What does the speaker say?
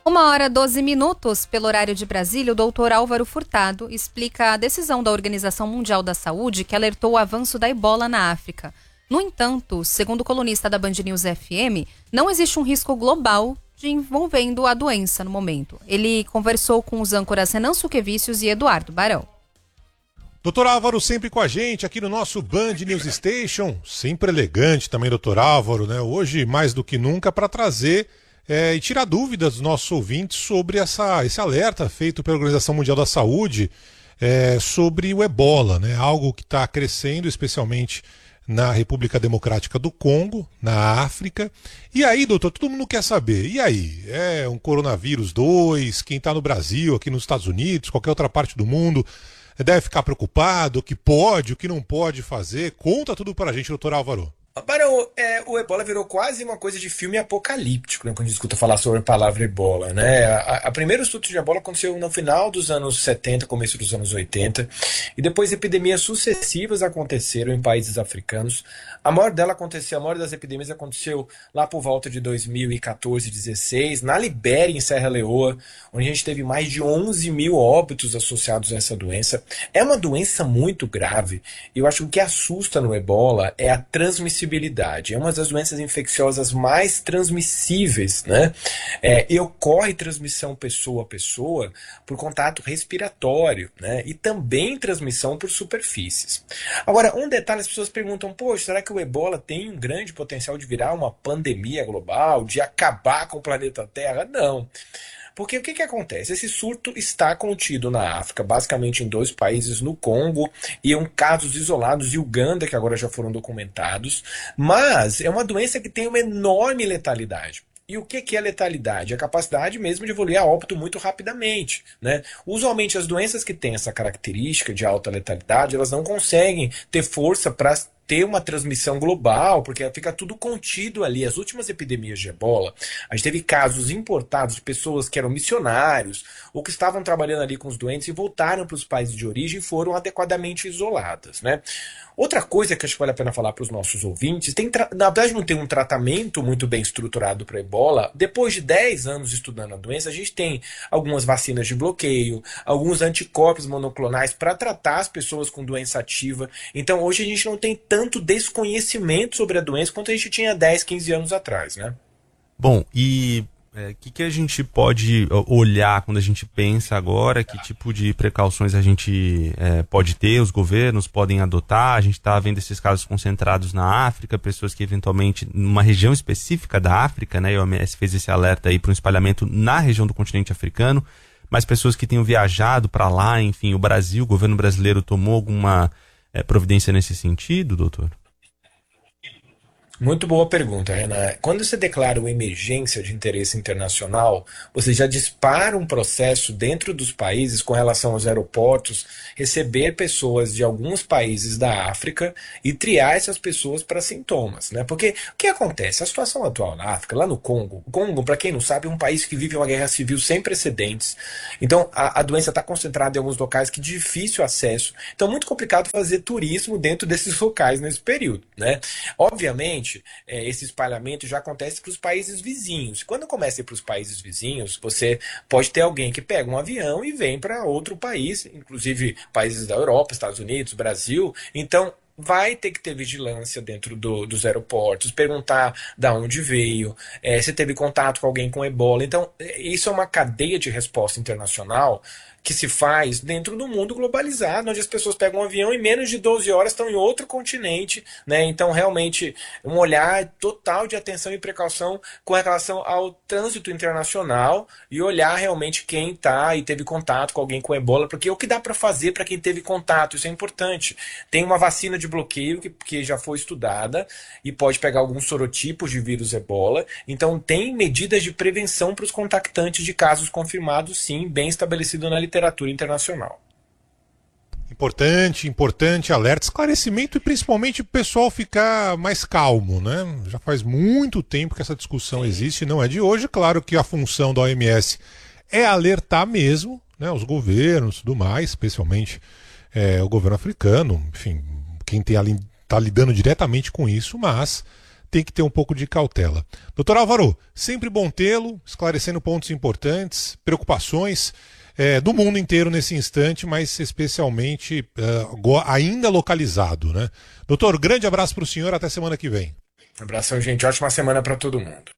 1h12, pelo horário de Brasília, o doutor Álvaro Furtado explica a decisão da Organização Mundial da Saúde que alertou o avanço da ebola na África. No entanto, segundo o colunista da Band News FM, não existe um risco global envolvendo a doença no momento. Ele conversou com os âncoras Renan Suquevicius e Eduardo Barão. Doutor Álvaro sempre com a gente aqui no nosso Band News Station, sempre elegante também, doutor Álvaro, né? Hoje mais do que nunca para trazer e tirar dúvidas dos nossos ouvintes sobre esse alerta feito pela Organização Mundial da Saúde sobre o ebola, né? Algo que está crescendo especialmente na República Democrática do Congo, na África. E aí, doutor, todo mundo quer saber, e aí? É um coronavírus 2, quem está no Brasil, aqui nos Estados Unidos, qualquer outra parte do mundo, deve ficar preocupado, o que pode, o que não pode fazer? Conta tudo pra gente, doutor Álvaro. Barão, o ebola virou quase uma coisa de filme apocalíptico, né, quando a gente escuta falar sobre a palavra ebola, né? A primeiro estudo de ebola aconteceu no final dos anos 70, começo dos anos 80, e depois epidemias sucessivas aconteceram em países africanos. A maior das epidemias aconteceu lá por volta de 2014, 2016, na Libéria, em Serra Leoa, onde a gente teve mais de 11 mil óbitos associados a essa doença. É uma doença muito grave, e eu acho que o que assusta no ebola é a transmissibilidade. É uma das doenças infecciosas mais transmissíveis, né? E ocorre transmissão pessoa a pessoa por contato respiratório, né? E também transmissão por superfícies. Agora, um detalhe, as pessoas perguntam, poxa, será que o ebola tem um grande potencial de virar uma pandemia global, de acabar com o planeta Terra? Não. Porque o que acontece? Esse surto está contido na África, basicamente em 2 países, no Congo, e em casos isolados de Uganda, que agora já foram documentados, mas é uma doença que tem uma enorme letalidade. E o que é letalidade? A capacidade mesmo de evoluir a óbito muito rapidamente, né? Usualmente as doenças que têm essa característica de alta letalidade, elas não conseguem ter força para ter uma transmissão global, porque fica tudo contido ali. As últimas epidemias de ebola, a gente teve casos importados de pessoas que eram missionários ou que estavam trabalhando ali com os doentes e voltaram para os países de origem e foram adequadamente isoladas, né? Outra coisa que acho que vale a pena falar para os nossos ouvintes, na verdade não tem um tratamento muito bem estruturado para ebola. Depois de 10 anos estudando a doença, a gente tem algumas vacinas de bloqueio, alguns anticorpos monoclonais para tratar as pessoas com doença ativa. Então hoje a gente não tem tanto desconhecimento sobre a doença quanto a gente tinha 10, 15 anos atrás, né? Bom, e o que a gente pode olhar quando a gente pensa agora? Que tipo de precauções a gente pode ter, os governos podem adotar? A gente está vendo esses casos concentrados na África, pessoas que eventualmente, numa região específica da África, né? A OMS fez esse alerta aí para um espalhamento na região do continente africano, mas pessoas que tenham viajado para lá, enfim, o Brasil, o governo brasileiro tomou alguma providência nesse sentido, doutor? Muito boa pergunta, Renan. Quando você declara uma emergência de interesse internacional, você já dispara um processo dentro dos países com relação aos aeroportos, receber pessoas de alguns países da África e triar essas pessoas para sintomas, né? Porque o que acontece? A situação atual na África, lá no Congo, o Congo, para quem não sabe, é um país que vive uma guerra civil sem precedentes. Então, a doença está concentrada em alguns locais que de difícil acesso. Então, é muito complicado fazer turismo dentro desses locais nesse período, né? Obviamente, esse espalhamento já acontece para os países vizinhos. Quando começa a ir para os países vizinhos, você pode ter alguém que pega um avião e vem para outro país, inclusive países da Europa, Estados Unidos, Brasil. Então, vai ter que ter vigilância dentro dos aeroportos, perguntar de onde veio, se teve contato com alguém com ebola. Então, isso é uma cadeia de resposta internacional que se faz dentro do mundo globalizado, onde as pessoas pegam um avião e em menos de 12 horas estão em outro continente, né? Então, realmente, um olhar total de atenção e precaução com relação ao trânsito internacional e olhar realmente quem está e teve contato com alguém com ebola, porque o que dá para fazer para quem teve contato, isso é importante. Tem uma vacina de bloqueio que já foi estudada e pode pegar alguns sorotipos de vírus ebola, então tem medidas de prevenção para os contactantes de casos confirmados, sim, bem estabelecido na literatura internacional. Importante alerta, esclarecimento e principalmente o pessoal ficar mais calmo, né? Já faz muito tempo que essa discussão existe, não é de hoje. Claro que a função da OMS é alertar mesmo, né, os governos e tudo mais, especialmente o governo africano, enfim, quem está lidando diretamente com isso, mas tem que ter um pouco de cautela. Doutor Álvaro, sempre bom tê-lo, esclarecendo pontos importantes, preocupações do mundo inteiro nesse instante, mas especialmente ainda localizado, né? Doutor, grande abraço para o senhor, até semana que vem. Um abração, gente. Ótima semana para todo mundo.